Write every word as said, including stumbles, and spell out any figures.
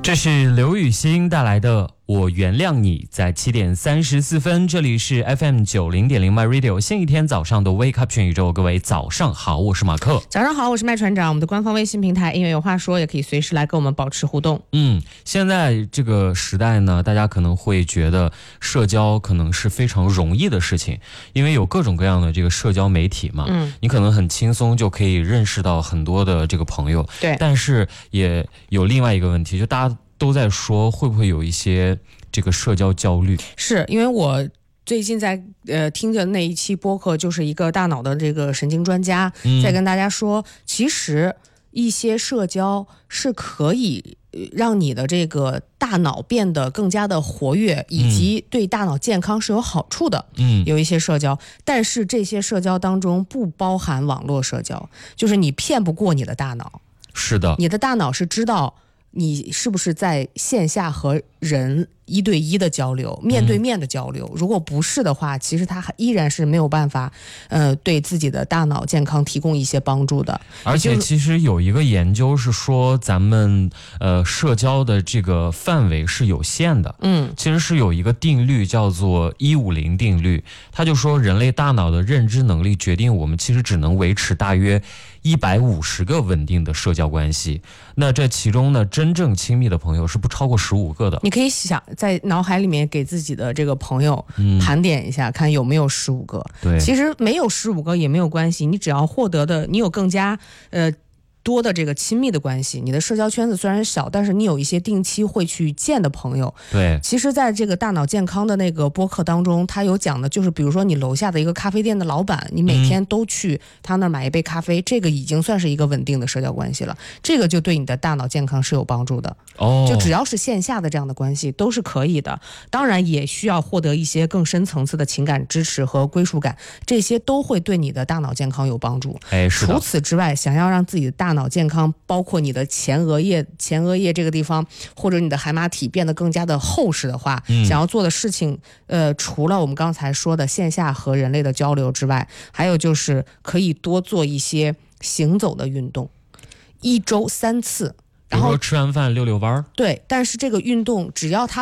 这是刘雨昕带来的《我原谅你》。在七点三十四分，这里是 F M 九零点零 My Radio 星期天早上的 Wake Up 全宇宙，各位早上好，我是马克。 早上好，我是麦船长。我们的官方微信平台音乐有话说，也可以随时来跟我们保持互动。 嗯，现在这个时代呢，大家可能会觉得社交可能是非常容易的事情，因为有各种各样的这个社交媒体嘛，嗯，你可能很轻松就可以认识到很多的这个朋友。 对， 但是也有另外一个问题，就大家都在说会不会有一些这个社交焦虑。 是因为我最近在呃听着那一期播客，就是一个大脑的这个神经专家、嗯、在跟大家说，其实一些社交是可以让你的这个大脑变得更加的活跃，以及对大脑健康是有好处的。嗯，有一些社交，但是这些社交当中不包含网络社交，就是你骗不过你的大脑。 是的， 你的大脑是知道你是不是在线下和人一对一的交流，面对面的交流、嗯、如果不是的话，其实它依然是没有办法呃，对自己的大脑健康提供一些帮助的。 而且其实有一个研究是说，咱们呃社交的这个范围是有限的。嗯，其实是有一个定律叫做一五零定律，它就说人类大脑的认知能力决定我们其实只能维持大约一百五十个稳定的社交关系，那这其中呢，真正亲密的朋友是不超过十五个的。 你可以想在脑海里面给自己的这个朋友盘点一下、嗯、看有没有十五个。 对， 其实没有十五个也没有关系，你只要获得的你有更加呃多的这个亲密的关系，你的社交圈子虽然小，但是你有一些定期会去见的朋友。 对， 其实在这个大脑健康的那个播客当中，他有讲的就是比如说你楼下的一个咖啡店的老板，你每天都去他那儿买一杯咖啡、嗯、这个已经算是一个稳定的社交关系了，这个就对你的大脑健康是有帮助的。哦，就只要是线下的这样的关系都是可以的，当然也需要获得一些更深层次的情感支持和归属感，这些都会对你的大脑健康有帮助。 哎，是的。 除此之外，想要让自己的大脑健康，包括你的前额叶前额叶这个地方或者你的海马体变得更加的厚实的话、嗯、想要做的事情呃，除了我们刚才说的线下和人类的交流之外，还有就是可以多做一些行走的运动，一周三次， 比如说吃完饭溜溜弯。 对，但是这个运动只要它